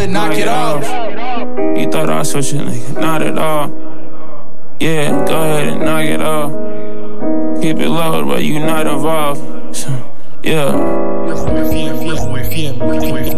to knock it off. You thought I switch a nigga, not at all. Yeah, go ahead and knock it off. Keep it low, but you not involved. So, yeah.